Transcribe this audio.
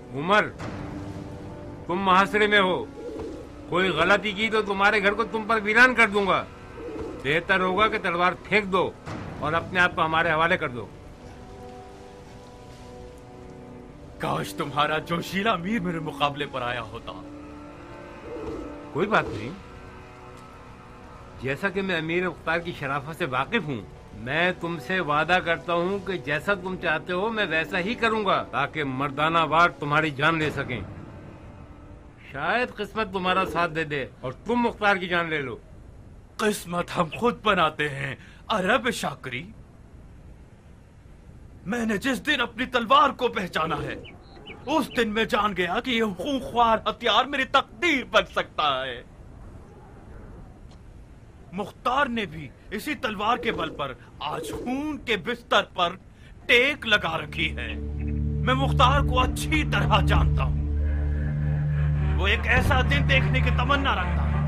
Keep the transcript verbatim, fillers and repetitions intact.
उमर, तुम महासरे में हो, कोई गलती की तो तुम्हारे घर को तुम पर वीरान कर दूंगा। बेहतर होगा कि तलवार फेंक दो और अपने आप को हमारे हवाले कर दो। काश तुम्हारा जोशीला अमीर मेरे मुकाबले पर आया होता। कोई बात नहीं, जैसा कि मैं अमीर मुख्तार की शराफत से वाकिफ हूँ, मैं तुमसे वादा करता हूँ कि जैसा तुम चाहते हो मैं वैसा ही करूंगा, ताकि मर्दाना वार तुम्हारी जान ले सकें। शायद किस्मत तुम्हारा साथ दे दे और तुम मुख्तार की जान ले लो। किस्मत हम खुद बनाते हैं अरब शाकरी। मैंने जिस दिन अपनी तलवार को पहचाना है, उस दिन मैं जान गया कि यह खूंखार हथियार मेरी तकदीर बन सकता है। मुख्तार ने भी इसी तलवार के बल पर आज खून के बिस्तर पर टेक लगा रखी है। मैं मुख्तार को अच्छी तरह जानता हूं। वो एक ऐसा दिन देखने की तमन्ना रखता है